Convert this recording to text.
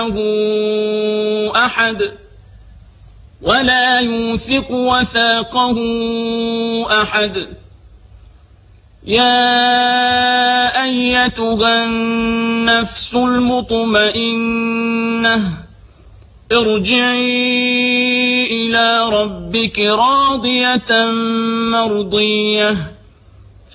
أحد ولا يوثق وثاقه أحد. يا أيتها النفس المطمئنة ارجعي إلى ربك راضية مرضية